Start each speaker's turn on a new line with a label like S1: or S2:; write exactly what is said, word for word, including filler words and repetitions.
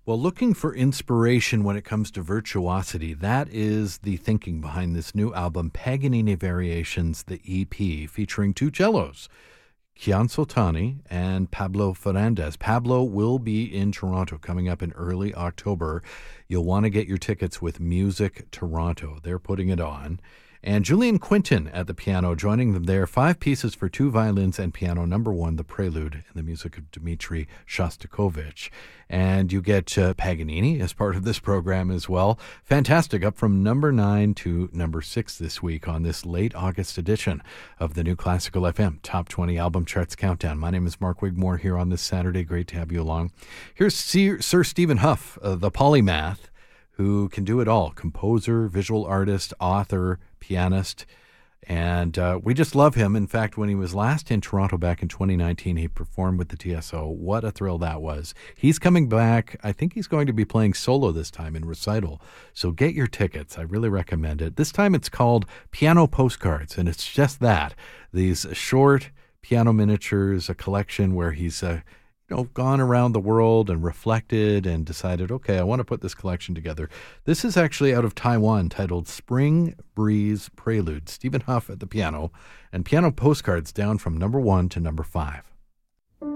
S1: Well, looking for inspiration when it comes to virtuosity, that is the thinking behind this new album, Paganini Variations, the E P, featuring two cellos, Kian Soltani and Pablo Ferrandez. Pablo will be in Toronto coming up in early October. You'll want to get your tickets with Music Toronto. They're putting it on. And Julian Quinton at the piano, joining them there. Five pieces for two violins and piano. Number one, the Prelude, in the music of Dmitri Shostakovich. And you get uh, Paganini as part of this program as well. Fantastic, up from number nine to number six this week on this late August edition of the New Classical F M Top twenty Album Charts Countdown. My name is Mark Wigmore here on this Saturday. Great to have you along. Here's Sir, Sir Stephen Huff, uh, the polymath, who can do it all. Composer, visual artist, author, pianist. And uh, we just love him. In fact, when he was last in Toronto back in twenty nineteen, he performed with the T S O. What a thrill that was. He's coming back. I think he's going to be playing solo this time in recital. So get your tickets. I really recommend it. This time it's called Piano Postcards, and it's just that. These short piano miniatures, a collection where he's uh, you know, gone around the world and reflected and decided, okay, I want to put this collection together. This is actually out of Taiwan, titled Spring Breeze Prelude. Stephen Huff at the piano, and Piano Postcards down from number one to number five.